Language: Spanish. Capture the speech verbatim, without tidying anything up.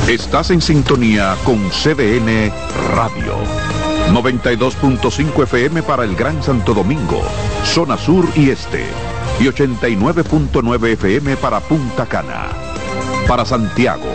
Estás en sintonía con C D N Radio. noventa y dos punto cinco F M para el Gran Santo Domingo, zona sur y este. Y ochenta y nueve punto nueve F M para Punta Cana. Para Santiago,